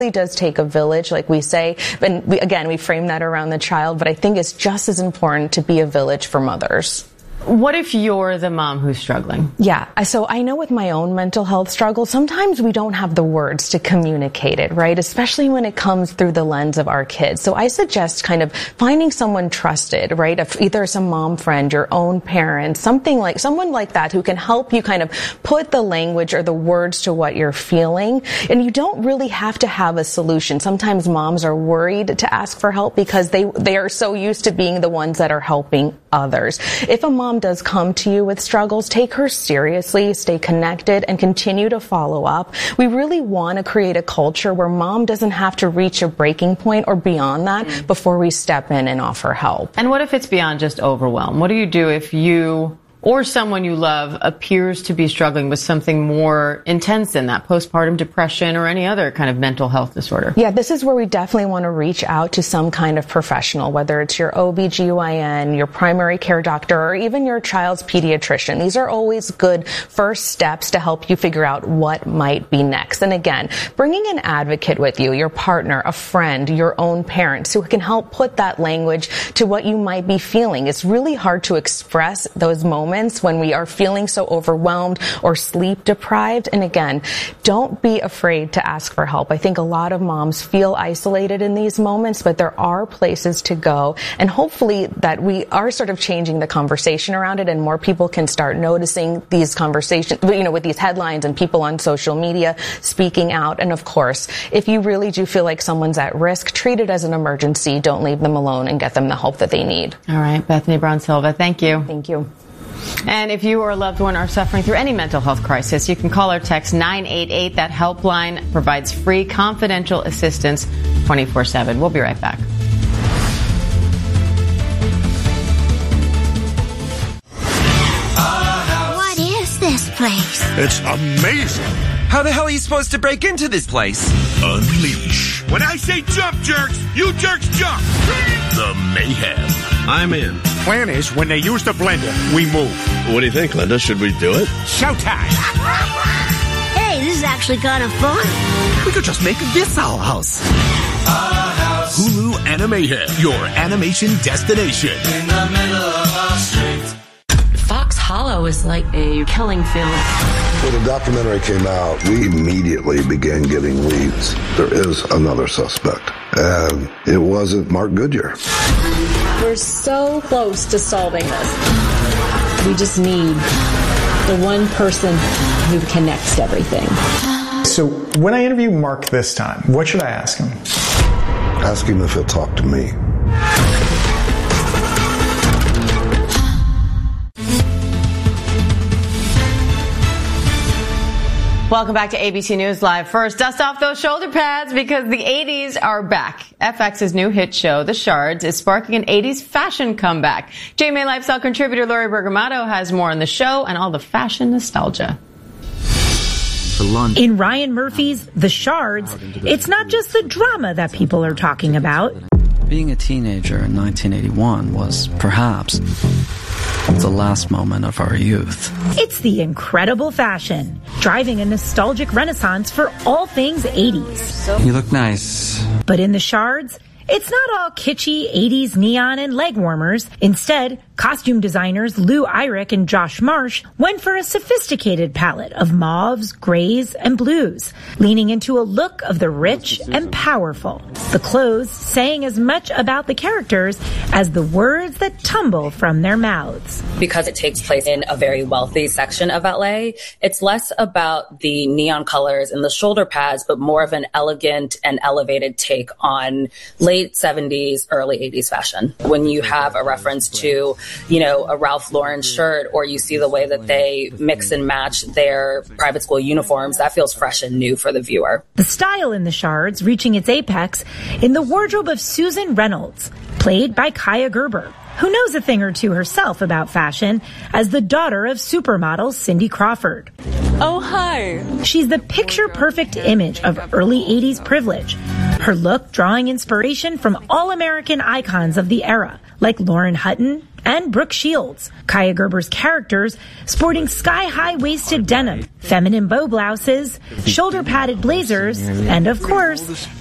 It does take a village, like we say, and we frame that around the child, but I think it's just as important to be a village for mothers. What if you're the mom who's struggling? Yeah, so I know with my own mental health struggle, sometimes we don't have the words to communicate it, right? Especially when it comes through the lens of our kids. So I suggest kind of finding someone trusted, right? Either some mom friend, your own parent, someone like that who can help you kind of put the language or the words to what you're feeling. And you don't really have to have a solution. Sometimes moms are worried to ask for help because they are so used to being the ones that are helping others. If a mom does come to you with struggles, take her seriously, stay connected, and continue to follow up. We really want to create a culture where mom doesn't have to reach a breaking point or beyond that before we step in and offer help. And what if it's beyond just overwhelm? What do you do if you or someone you love appears to be struggling with something more intense than that, postpartum depression or any other kind of mental health disorder? Yeah, this is where we definitely want to reach out to some kind of professional, whether it's your OBGYN, your primary care doctor, or even your child's pediatrician. These are always good first steps to help you figure out what might be next. And again, bringing an advocate with you, your partner, a friend, your own parents, who can help put that language to what you might be feeling. It's really hard to express those moments when we are feeling so overwhelmed or sleep deprived. And again, don't be afraid to ask for help. I think a lot of moms feel isolated in these moments, but there are places to go. And hopefully that we are sort of changing the conversation around it and more people can start noticing these conversations, with these headlines and people on social media speaking out. And of course, if you really do feel like someone's at risk, treat it as an emergency. Don't leave them alone and get them the help that they need. All right, Bethany Brown Silva, thank you. Thank you. And if you or a loved one are suffering through any mental health crisis, you can call or text 988. That helpline provides free confidential assistance 24/7. We'll be right back. What is this place? It's amazing. How the hell are you supposed to break into this place? Unleash. When I say jump, jerks, you jerks jump. The mayhem. I'm in. Plan is, when they use the blender, we move. What do you think, Linda? Should we do it? Showtime. Hey, this is actually kind of fun. We could just make this our house. Hulu Animahead, your animation destination. In the middle of our street. Fox Hollow is like a killing field. When the documentary came out, we immediately began getting leads. There is another suspect, and it wasn't Mark Goodyear. We're so close to solving this. We just need the one person who connects everything. So when I interview Mark this time, what should I ask him? Ask him if he'll talk to me. Welcome back to ABC News Live. First, dust off those shoulder pads because the 80s are back. FX's new hit show, The Shards, is sparking an 80s fashion comeback. JMA Lifestyle contributor Lori Bergamato has more on the show and all the fashion nostalgia. In Ryan Murphy's The Shards, it's not just the drama that people are talking about. Being a teenager in 1981 was perhaps the last moment of our youth. It's the incredible fashion, driving a nostalgic renaissance for all things 80s. You look nice. But in The Shards, it's not all kitschy 80s neon and leg warmers. Instead, costume designers Lou Eyrich and Josh Marsh went for a sophisticated palette of mauves, grays, and blues, leaning into a look of the rich and powerful. The clothes saying as much about the characters as the words that tumble from their mouths. Because it takes place in a very wealthy section of LA, it's less about the neon colors and the shoulder pads, but more of an elegant and elevated take on late 70s, early 80s fashion. When you have a reference to, a Ralph Lauren shirt, or you see the way that they mix and match their private school uniforms, that feels fresh and new for the viewer. The style in The Shards reaching its apex in the wardrobe of Susan Reynolds, played by Kaya Gerber, who knows a thing or two herself about fashion as the daughter of supermodel Cindy Crawford. Oh, hi. She's the picture-perfect image of early 80s privilege. Her look drawing inspiration from all-American icons of the era, like Lauren Hutton, and Brooke Shields, Kaya Gerber's characters sporting sky-high waisted denim, feminine bow blouses, shoulder-padded blazers, and of course,